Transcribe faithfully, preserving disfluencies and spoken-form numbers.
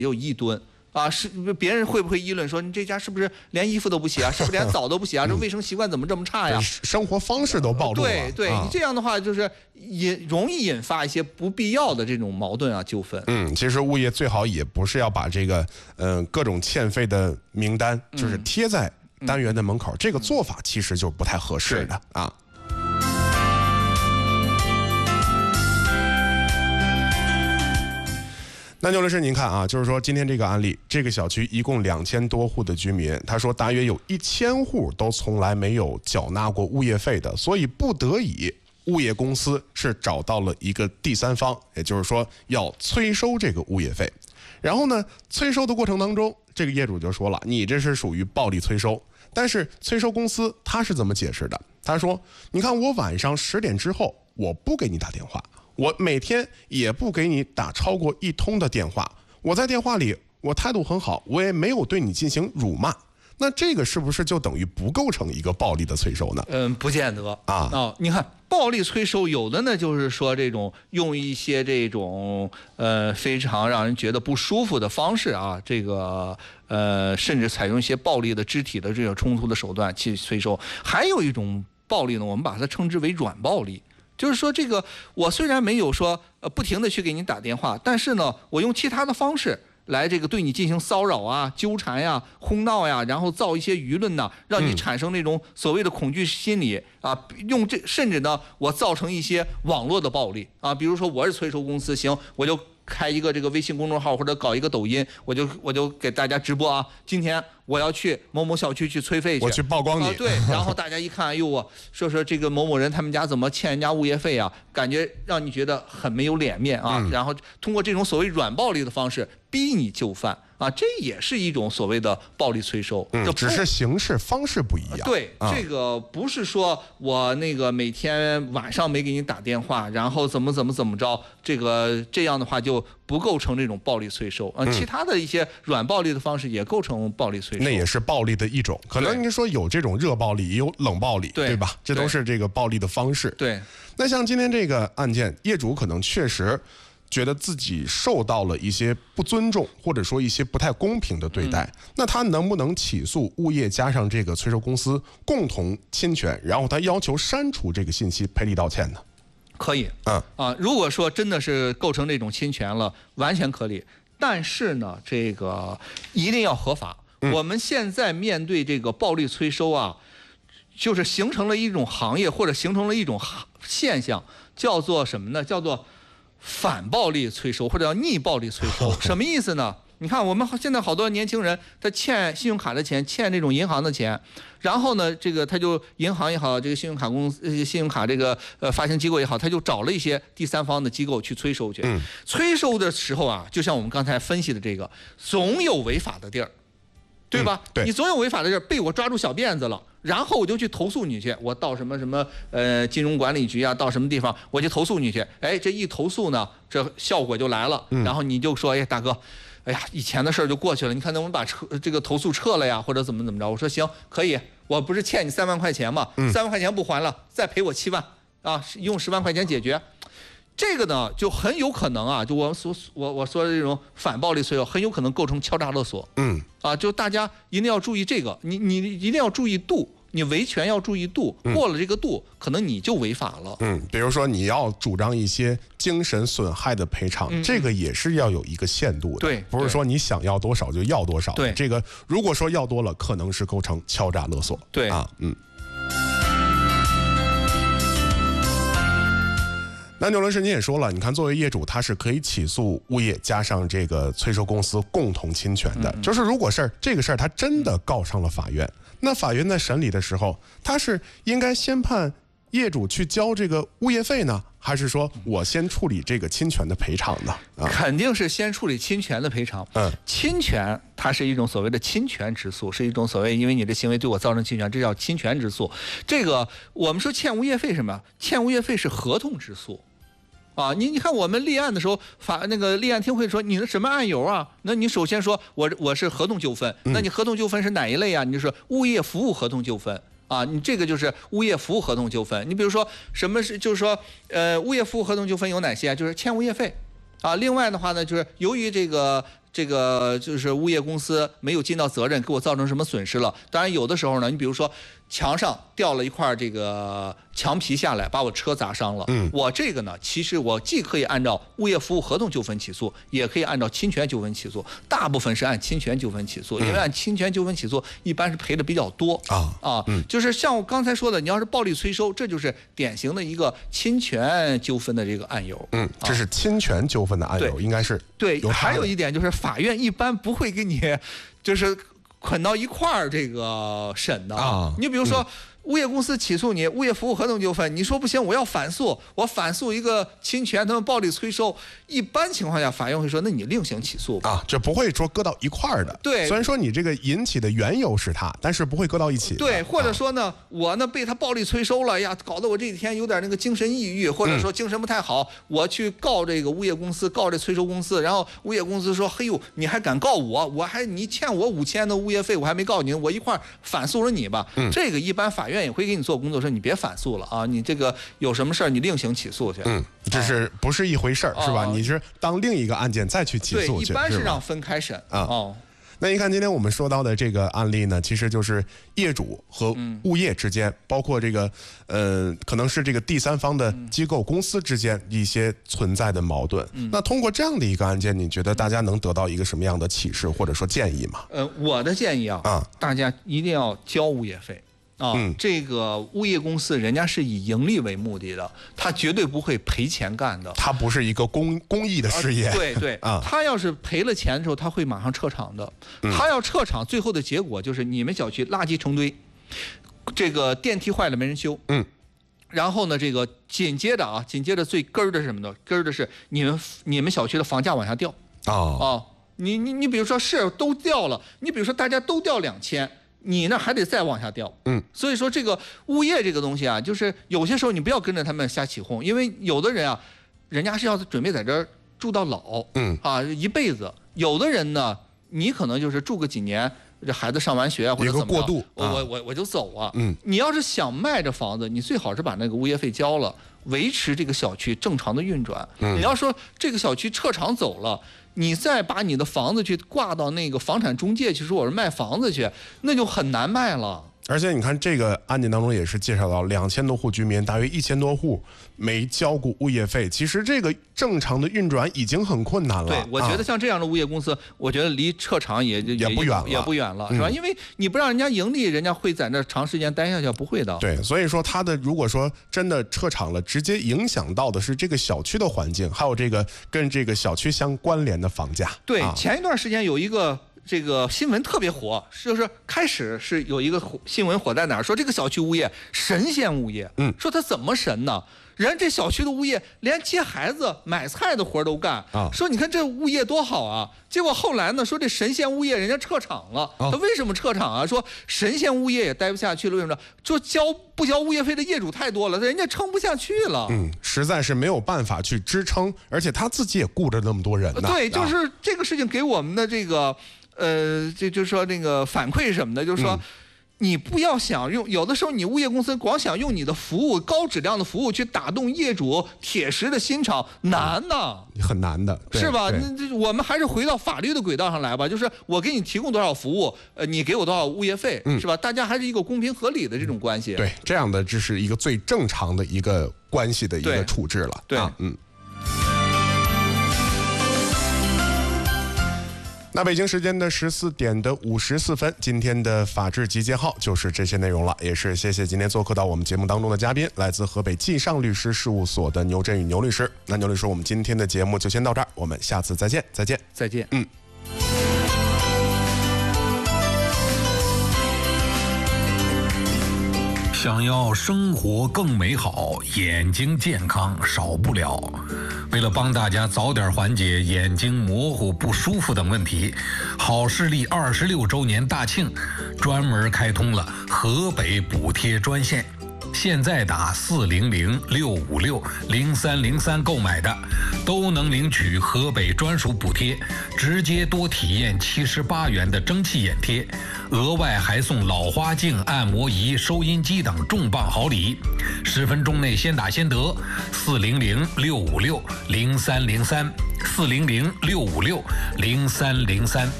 有一吨。啊，是别人会不会议论说你这家是不是连衣服都不洗啊？是不是连澡都不洗啊？这卫生习惯怎么这么差呀？ 生活方式都暴露了。 对对， 啊、 你这样的话就是引容易引发一些不必要的这种矛盾啊纠纷。 嗯，其实物业最好也不是要把这个嗯、呃、各种欠费的名单就是贴在单元的门口，嗯、这个做法其实就不太合适的啊。那牛律师，您看啊，就是说今天这个案例，这个小区一共两千多户的居民，他说大约有一千户都从来没有缴纳过物业费的，所以不得已，物业公司是找到了一个第三方，也就是说要催收这个物业费。然后呢，催收的过程当中，这个业主就说了，你这是属于暴力催收。但是催收公司他是怎么解释的？他说，你看我晚上十点之后，我不给你打电话。我每天也不给你打超过一通的电话，我在电话里我态度很好，我也没有对你进行辱骂，那这个是不是就等于不构成一个暴力的催收呢？ 嗯，不见得啊。 哦，你看暴力催收有的呢，就是说这种用一些这种呃非常让人觉得不舒服的方式啊，这个呃甚至采用一些暴力的肢体的这种冲突的手段去催收。还有一种暴力呢，我们把它称之为软暴力。就是说，这个我虽然没有说呃不停的去给你打电话，但是呢，我用其他的方式来这个对你进行骚扰啊、纠缠呀、轰闹呀，然后造一些舆论呢，让你产生那种所谓的恐惧心理啊，用这甚至呢，我造成一些网络的暴力啊，比如说我是催收公司，行，我就开一个这个微信公众号或者搞一个抖音，我就我就给大家直播啊，今天我要去某某小区去催费去， 我去曝光你， 啊、对，然后大家一看，哎呦，我说说这个某某人他们家怎么欠人家物业费啊，感觉让你觉得很没有脸面啊，嗯、然后通过这种所谓软暴力的方式逼你就范啊，这也是一种所谓的暴力催收， 嗯、只是形式方式不一样。 对， 啊、 这个不是说我那个每天晚上没给你打电话，然后怎么怎么怎么着，这个这样的话就不构成这种暴力催收啊、呃。其他的一些软暴力的方式也构成暴力催收。 那也是暴力的一种，可能您说有这种热暴力，也有冷暴力， 对, 对吧？这都是这个暴力的方式。 对。 那像今天这个案件，业主可能确实觉得自己受到了一些不尊重，或者说一些不太公平的对待，嗯、那他能不能起诉物业加上这个催收公司共同侵权，然后他要求删除这个信息，赔礼道歉呢？ 可以， 嗯啊，如果说真的是构成这种侵权了，完全可以。但是呢，这个一定要合法。嗯、我们现在面对这个暴力催收啊，就是形成了一种行业，或者形成了一种现象，叫做什么呢？叫做反暴力催收，或者叫逆暴力催收。什么意思呢？你看，我们现在好多年轻人，他欠信用卡的钱，欠这种银行的钱，然后呢，这个他就银行也好，这个信用卡公司、信用卡这个呃发行机构也好，他就找了一些第三方的机构去催收去。嗯、催收的时候啊，就像我们刚才分析的这个，总有违法的地儿，对吧？ 嗯、对， 你总有违法的地儿，被我抓住小辫子了，然后我就去投诉你去，我到什么什么呃金融管理局啊，到什么地方我去投诉你去。哎，这一投诉呢，这效果就来了，嗯、然后你就说，哎，大哥。哎呀，以前的事儿就过去了，你看能不能把撤这个投诉撤了呀，或者怎么怎么着？我说行，可以，我不是欠你三万块钱吗？嗯、三万块钱不还了，再赔我七万啊，用十万块钱解决。这个呢，就很有可能啊，就我所我我说的这种反暴力催收，很有可能构成敲诈勒索。嗯，啊，就大家一定要注意这个，你你一定要注意度。你维权要注意度，过了这个度，嗯、可能你就违法了。 嗯，比如说你要主张一些精神损害的赔偿，嗯、这个也是要有一个限度的。 对， 不是说你想要多少就要多少。 对， 这个如果说要多了，可能是构成敲诈勒索。 对啊，嗯。那牛伦师，你也说了，你看作为业主，他是可以起诉物业加上这个催收公司共同侵权的。嗯、就是如果事儿这个事儿他真的告上了法院，那法院在审理的时候，他是应该先判业主去交这个物业费呢，还是说我先处理这个侵权的赔偿呢？ 啊、肯定是先处理侵权的赔偿。嗯，侵权它是一种所谓的侵权之诉，是一种所谓因为你的行为对我造成侵权，这叫侵权之诉。这个我们说欠物业费什么？欠物业费是合同之诉。啊，你你看我们立案的时候，法那个立案听会说你的什么案由啊？那你首先说我我是合同纠纷，那你合同纠纷是哪一类啊？你就说物业服务合同纠纷啊，你这个就是物业服务合同纠纷。你比如说什么是就是说呃物业服务合同纠纷有哪些啊？就是欠物业费啊。另外的话呢，就是由于这个这个就是物业公司没有尽到责任，给我造成什么损失了。当然有的时候呢，你比如说墙上掉了一块这个墙皮下来，把我车砸伤了。嗯，我这个呢，其实我既可以按照物业服务合同纠纷起诉，也可以按照侵权纠纷起诉。大部分是按侵权纠纷起诉，因为按侵权纠纷起诉一般是赔的比较多啊啊。嗯，就是像我刚才说的，你要是暴力催收，这就是典型的一个侵权纠纷的这个案由。 嗯，这是侵权纠纷的案由，应该是对。还有一点就是法院一般不会给你就是捆到一块儿这个审的啊。你比如说。嗯，物业公司起诉你物业服务合同纠纷，你说不行，我要反诉，我反诉一个侵权，他们暴力催收，一般情况下法院会说，那你另行起诉啊，这不会说搁到一块儿的。 对， 虽然说你这个引起的缘由是他，但是不会搁到一起。 对，或者说呢，啊、我呢被他暴力催收了呀，搞得我这几天有点那个精神抑郁，或者说精神不太好，嗯、我去告这个物业公司，告这催收公司，然后物业公司说，嘿呦，你还敢告我？我还你欠我五千的物业费，我还没告你，我一块反诉了你吧。嗯，这个一般法院也会给你做工作，说你别反诉了啊，你这个有什么事儿你另行起诉去。 嗯，这是不是一回事儿、啊、是吧？你是当另一个案件再去起诉去。 对，一般是让分开审啊。哦， 那你看今天我们说到的这个案例呢，其实就是业主和物业之间，嗯、包括这个呃，可能是这个第三方的机构公司之间一些存在的矛盾。嗯、那通过这样的一个案件，你觉得大家能得到一个什么样的启示或者说建议吗？ 呃，我的建议啊，啊，大家一定要交物业费。啊，嗯、这个物业公司人家是以盈利为目的的，他绝对不会赔钱干的。 他不是一个公公益的事业。 啊、对对啊，他要是赔了钱的时候，他会马上撤场的。嗯、他要撤场，最后的结果就是你们小区垃圾成堆，这个电梯坏了没人修。嗯。然后呢，这个紧接着啊，紧接着最根儿的是什么呢？根儿的是你们你们小区的房价往下掉。哦。啊，你你你比如说是都掉了，你比如说大家都掉两千。你呢还得再往下掉，嗯，所以说这个物业这个东西啊，就是有些时候你不要跟着他们瞎起哄，因为有的人啊，人家是要准备在这儿住到老，嗯啊一辈子；有的人呢，你可能就是住个几年，这孩子上完学啊或者怎么着， 一个过渡， 我我我我就走啊，嗯，你要是想卖这房子，你最好是把那个物业费交了，维持这个小区正常的运转。嗯，你要说这个小区撤场走了。你再把你的房子去挂到那个房产中介去说我是卖房子去，那就很难卖了。 而且你看这个案件当中也是介绍到两千多户居民，大约一千多户没交过物业费。其实这个正常的运转已经很困难了。 对，我觉得像这样的物业公司，啊、我觉得离撤场也也不远了， 也不远了，是吧？嗯、因为你不让人家盈利，人家会在那长时间待下去，不会的。 对，所以说他的如果说真的撤场了，直接影响到的是这个小区的环境，还有这个跟这个小区相关联的房价。 对， 啊、 前一段时间有一个。这个新闻特别火，就是开始是有一个新闻火在哪儿，说这个小区物业神仙物业，嗯，说他怎么神呢？人这小区的物业连接孩子、买菜的活都干啊，说你看这物业多好啊。结果后来呢，说这神仙物业人家撤场了，他为什么撤场啊？说神仙物业也待不下去了，为什么？说交不交物业费的业主太多了，人家撑不下去了。 嗯，实在是没有办法去支撑，而且他自己也顾着那么多人呢。 对，就是这个事情给我们的这个。呃，这就是说那个反馈什么的，就是说，你不要想用，有的时候你物业公司光想用你的服务高质量的服务去打动业主铁石的心肠，难呐， 很难的， 是吧？那这我们还是回到法律的轨道上来吧，就是我给你提供多少服务，呃，你给我多少物业费，是吧？大家还是一个公平合理的这种关系。 对，这样的这是一个最正常的一个关系的一个处置了。 对， 啊、嗯。那北京时间的十四点的五十四分，今天的法治集结号就是这些内容了，也是谢谢今天做客到我们节目当中的嘉宾，来自河北纪尚律师事务所的牛振宇牛律师。那牛律师，我们今天的节目就先到这儿，我们下次再见，再见， 再见， 嗯。 想要生活更美好，眼睛健康少不了。为了帮大家早点缓解眼睛模糊、不舒服等问题，好视力二十六周年大庆专门开通了河北补贴专线。 现在打四零零六五六零三零三购买的，都能领取河北专属补贴，直接多体验七十八元的蒸汽眼贴，额外还送老花镜、按摩仪、收音机等重磅好礼。十分钟内先打先得，四零零六五六零三零三，四零零六五六零三零三。